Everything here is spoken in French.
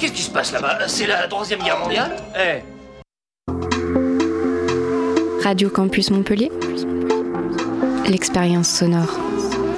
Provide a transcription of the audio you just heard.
Qu'est-ce qui se passe là-bas? C'est la Troisième Guerre mondiale? Radio Campus Montpellier, l'expérience sonore.